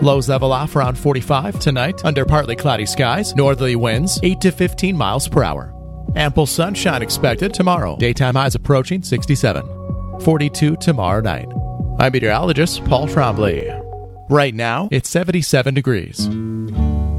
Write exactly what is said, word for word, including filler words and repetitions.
Lows level off around forty-five tonight under partly cloudy skies. Northerly winds eight to fifteen miles per hour. Ample sunshine expected tomorrow. Daytime highs approaching sixty-seven. forty-two tomorrow night. I'm meteorologist Paul Trombley. Right now, it's seventy-seven degrees.